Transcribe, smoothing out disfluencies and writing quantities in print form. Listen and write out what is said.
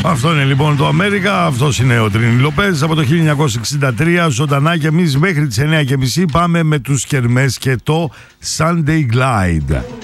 Αυτό είναι λοιπόν το Αμέρικα, αυτός είναι ο Τρίνι Λοπές από το 1963, ζωντανά, και εμείς μέχρι τις 9:30 πάμε με τους Κερμές και το Sunday Glide.